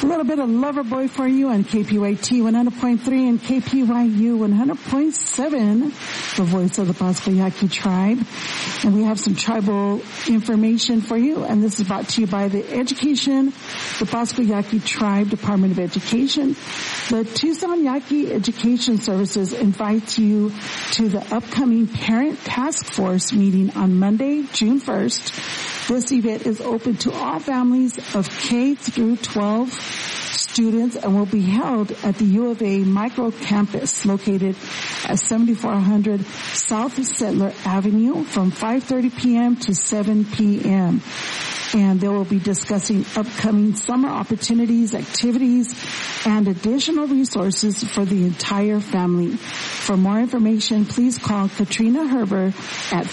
A little bit of Loverboy for you on KPYT 100.3 and KPYU 100.7, the voice of the Pascua Yaqui tribe. And we have some tribal information for you, and this is brought to you by the Pascua Yaqui Tribe Department of Education. The Tucson Yaqui Education Services invites you to the upcoming Parent Task Force meeting on Monday, June 1st. This event is open to all families of K through 12 students and will be held at the U of A micro campus located at 7400 South Settler Avenue from 5:30 p.m. to 7 p.m. And they will be discussing upcoming summer opportunities, activities, and additional resources for the entire family. For more information, please call Katrina Herber at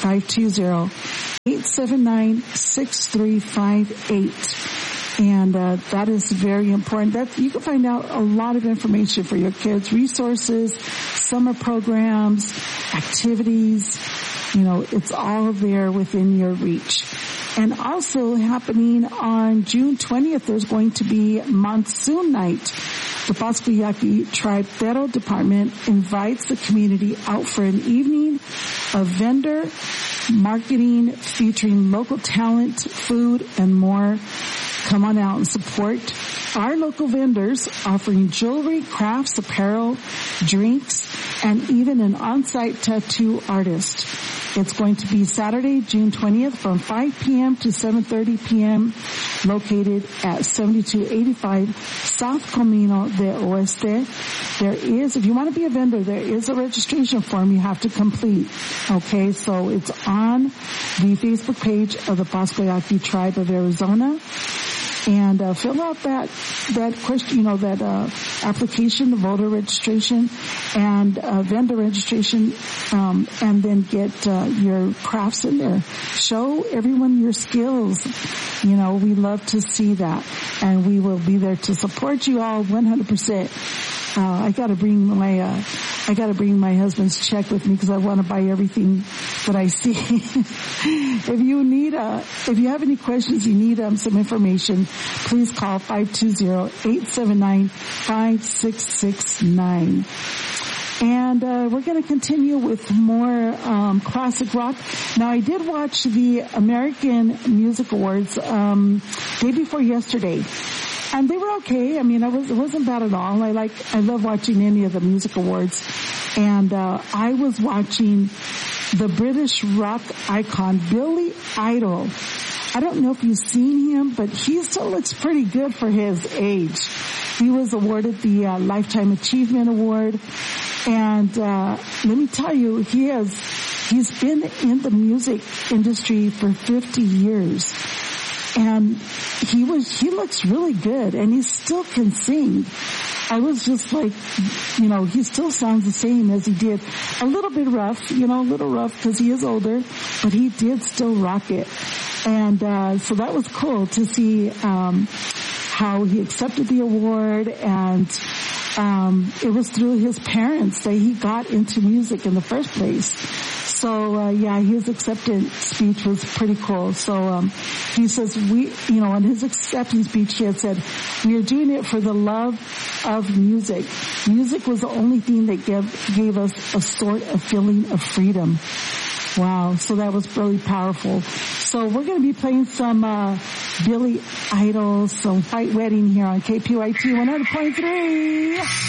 520-879-6358. And that is very important. You can find out a lot of information for your kids, resources, summer programs, activities. It's all there within your reach. And also happening on June 20th, there's going to be Monsoon Night. The Pascua Yaqui Tribe Federal Department invites the community out for an evening of vendor marketing featuring local talent, food, and more. Come on out and support our local vendors offering jewelry, crafts, apparel, drinks, and even an on-site tattoo artist. It's going to be Saturday, June 20th from 5 p.m. to 7:30 p.m. located at 7285 South Camino de Oeste. If you want to be a vendor, there is a registration form you have to complete. Okay, so it's on the Facebook page of the Pascua Yaqui Tribe of Arizona. And fill out that question, that application, the voter registration, and vendor registration, and then get your crafts in there. Show everyone your skills. We love to see that, and we will be there to support you all 100%. I got to bring my husband's check with me because I want to buy everything that I see. If you have any questions, you need some information, please call 520-879-5669. And we're going to continue with more classic rock. Now, I did watch the American Music Awards day before yesterday. And they were okay. I mean, it wasn't bad at all. I love watching any of the music awards. And I was watching the British rock icon, Billy Idol. I don't know if you've seen him, but he still looks pretty good for his age. He was awarded the Lifetime Achievement Award. And let me tell you, he's been in the music industry for 50 years. And he looks really good, and he still can sing. I was just like, he still sounds the same as he did. A little bit rough, because he is older, but he did still rock it. And so that was cool to see how he accepted the award, and it was through his parents that he got into music in the first place. So, his acceptance speech was pretty cool. So, he says in his acceptance speech, he had said, "We are doing it for the love of music. Music was the only thing that gave us a sort of feeling of freedom." Wow. So that was really powerful. So we're going to be playing some, Billy Idol, some White Wedding here on KPYT 100.3.